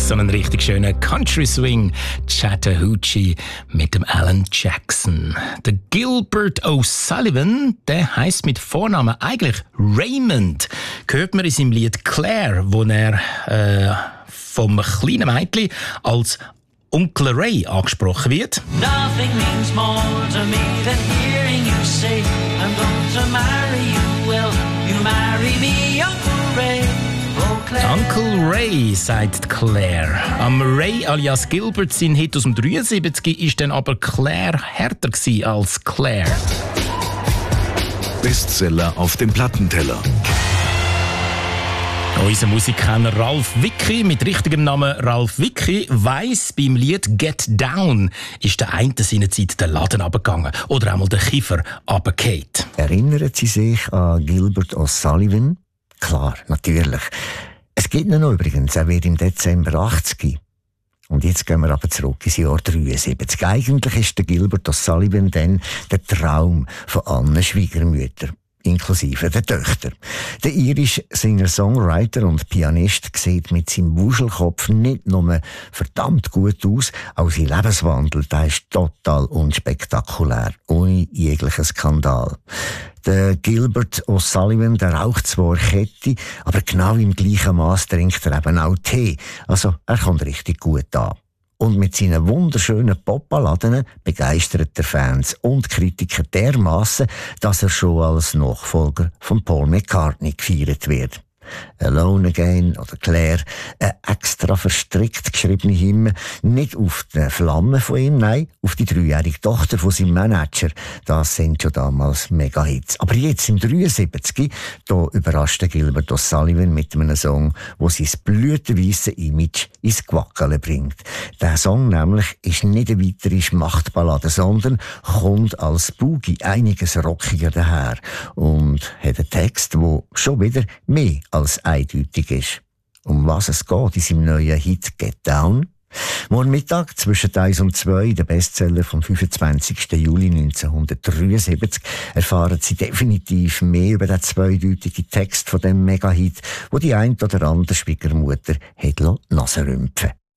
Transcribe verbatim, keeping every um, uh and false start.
so einen richtig schönen Country Swing. Chattahoochee mit dem Alan Jackson. Der Gilbert O'Sullivan, der heisst mit Vornamen eigentlich Raymond. Hört man in seinem Lied Claire, wo er äh, vom kleinen Mädchen als Onkel Ray angesprochen wird. Nothing means more to me than hearing you say I'm going to marry you. Well, you marry me, Uncle Ray. Oh, Claire. Uncle Ray, sagt Claire. Am Ray alias Gilbert, sein Hit aus dem dreiundsiebzig, ist dann aber Claire härter gewesen als Claire. Bestseller auf dem Plattenteller. Unser Musikkenner Ralf Wicki, mit richtigem Namen Ralf Wicki, weiss, beim Lied «Get Down» ist der eine seinerzeit der Laden runtergegangen oder einmal der Kiefer runtergefallen. Erinnern Sie sich an Gilbert O'Sullivan? Klar, natürlich. Es gibt ihn noch übrigens, er wird im Dezember achtzig. Und jetzt gehen wir aber zurück ins Jahr dreiundsiebzig. Eigentlich ist der Gilbert O'Sullivan dann der Traum von allen Schwiegermüttern, inklusive der Töchter. Der irische Singer-Songwriter und Pianist sieht mit seinem Wuschelkopf nicht nur verdammt gut aus, auch sein Lebenswandel, der ist total unspektakulär, ohne jeglichen Skandal. Der Gilbert O'Sullivan, der raucht zwar Kette, aber genau im gleichen Maß trinkt er eben auch Tee. Also er kommt richtig gut an. Und mit seinen wunderschönen Popballaden begeistert er Fans und Kritiker dermassen, dass er schon als Nachfolger von Paul McCartney gefeiert wird. Alone Again oder Claire, eine extra verstrickt geschriebene Hymne, nicht auf die Flamme von ihm, nein, auf die dreijährige Tochter von seinem Manager. Das sind schon damals Mega-Hits. Aber jetzt im dreiundsiebzig, da überrascht Gilbert O'Sullivan mit einem Song, wo sein blütenweisse Image ins Quackeln bringt. Der Song nämlich ist nicht eine weitere Schmachtballade, sondern kommt als Boogie einiges rockiger daher und hat einen Text, der schon wieder mehr als eindeutig ist. Um was es geht in seinem neuen Hit «Get Down». Morgen Mittag zwischen eins und zwei, der Bestseller vom fünfundzwanzigsten Juli neunzehnhundertdreiundsiebzig, erfahren Sie definitiv mehr über den zweideutigen Text von dem Mega-Hit, wo die ein oder andere Schwiegermutter hat Nase rümpfen.